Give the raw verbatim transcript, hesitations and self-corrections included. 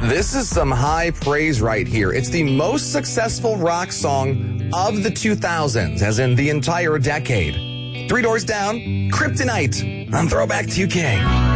This is some high praise right here. It's the most successful rock song of the two thousands, as in the entire decade. Three Doors Down, Kryptonite on Throwback two K.